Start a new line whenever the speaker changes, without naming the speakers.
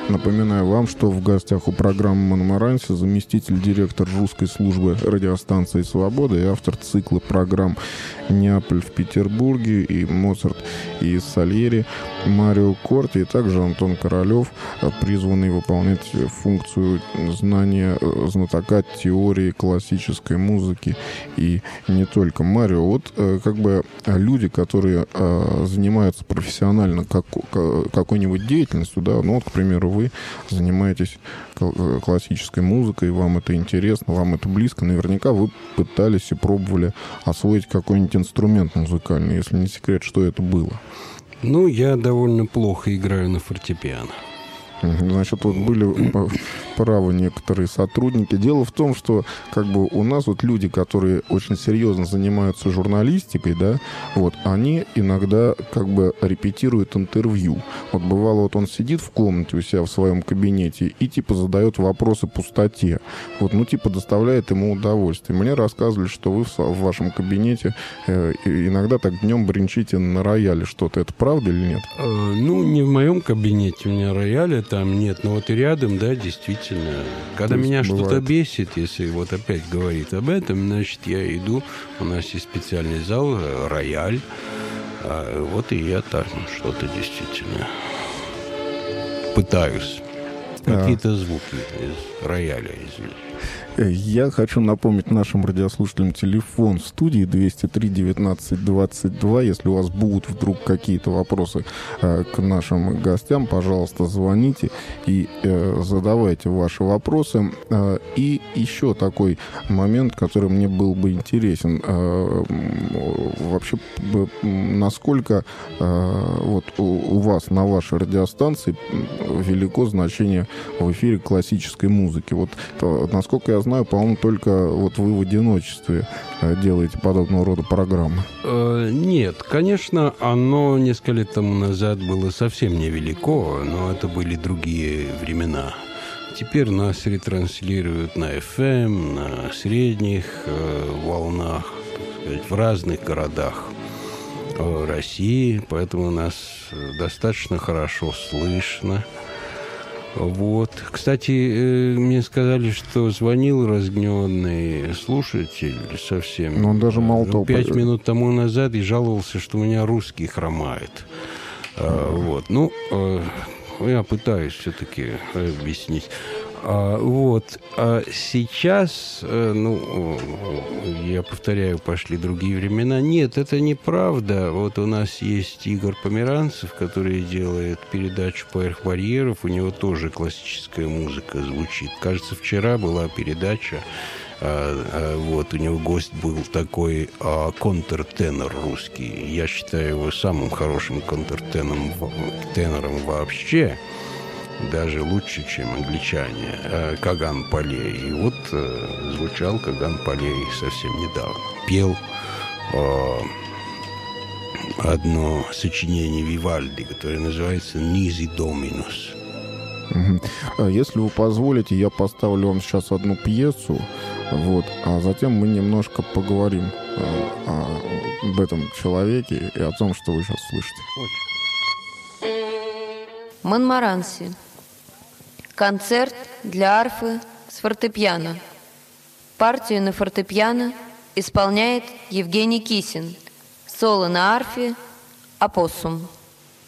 Напоминаю вам, что в гостях у программы «Монмаранси» заместитель директора русской службы радиостанции «Свобода» и автор цикла программ «Неаполь в Петербурге» и «Моцарт» и «Сальери» Марио Корти, и также Антон Королев, призванный выполнять функцию знатока теории классической музыки и не только. Марио, вот как бы люди, которые занимаются профессионально какой-нибудь деятельностью, да, ну вот, к примеру, вы занимаетесь классической музыкой, вам это интересно, вам это близко, наверняка вы пытались и пробовали освоить какой-нибудь инструмент музыкальный, если не секрет, что это было.
Ну, я довольно плохо играю на фортепиано.
Значит, вот были правы некоторые сотрудники. Дело в том, что как бы у нас вот люди, которые очень серьезно занимаются журналистикой, да, вот, они иногда как бы репетируют интервью. Вот бывало, вот он сидит в комнате у себя в своем кабинете и типа задает вопросы пустоте. Вот, ну, типа доставляет ему удовольствие. Мне рассказывали, что вы в вашем кабинете иногда так днем бренчите на рояле что-то. Это правда или нет?
Ну, не в моем кабинете у меня рояля там нет, но вот и рядом, да, действительно. Когда меня что-то бесит, если вот опять говорит об этом, значит, я иду, у нас есть специальный зал, рояль, вот и я там что-то действительно пытаюсь. Какие-то звуки из рояля, извините.
Я хочу напомнить нашим радиослушателям телефон в студии 203-19-22. Если у вас будут вдруг какие-то вопросы к нашим гостям, пожалуйста, звоните и задавайте ваши вопросы. И еще такой момент, который мне был бы интересен. Вообще, насколько вот у вас на вашей радиостанции велико значение в эфире классической музыки? Вот насколько я знаю, по-моему, только вот вы в одиночестве делаете подобного рода программы.
Нет, конечно, оно несколько лет тому назад было совсем невелико, но это были другие времена. Теперь нас ретранслируют на FM, на средних волнах, так сказать, в разных городах России, поэтому нас достаточно хорошо слышно. Вот. Кстати, мне сказали, что звонил разгневанный слушатель совсем.
Но он даже молотал.
5 минут тому назад и жаловался, что у меня русский хромает. Вот. Ну, я пытаюсь все-таки объяснить. Вот. А сейчас, ну, я повторяю, пошли другие времена. Нет, это неправда. Вот у нас есть Игорь Померанцев, который делает передачу «Поверх барьеров». У него тоже классическая музыка звучит. Кажется, вчера была передача. Вот, у него гость был такой контртенор русский. Я считаю его самым хорошим контртенором вообще. Даже лучше, чем англичане, Каган Полей. И вот звучал Каган Полей совсем недавно. Пел одно сочинение Вивальди, которое называется «Низи Доминус».
Если вы позволите, я поставлю вам сейчас одну пьесу, вот, а затем мы немножко поговорим об этом человеке и о том, что вы сейчас слышите.
Монмаранси. Концерт для арфы с фортепиано. Партию на фортепиано исполняет Евгений Кисин. Соло на арфе «Опоссум».